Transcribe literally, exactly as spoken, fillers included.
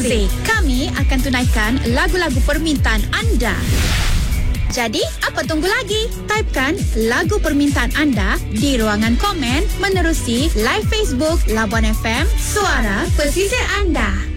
muzik. Kami akan tunaikan lagu-lagu permintaan anda. Jadi, apa tunggu lagi? Typekan lagu permintaan anda di ruangan komen menerusi live Facebook Labuan F M, suara pesisir anda.